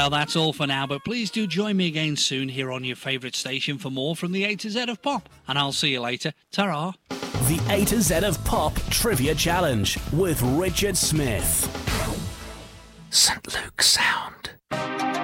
Well, that's all for now, but please do join me again soon here on your favourite station for more from the A to Z of Pop. And I'll see you later. Ta-ra. The A to Z of Pop Trivia Challenge with Richard Smith. St. Luke's Sound.